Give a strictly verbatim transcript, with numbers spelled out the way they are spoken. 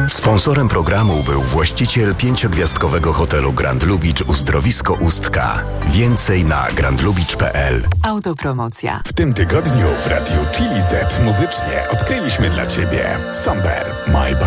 Sponsorem programu był właściciel pięciogwiazdkowego hotelu Grand Lubicz Uzdrowisko Ustka. Więcej na grand lubicz kropka p l. Autopromocja. W tym tygodniu w Radiu Chili Z muzycznie odkryliśmy dla Ciebie Somber, My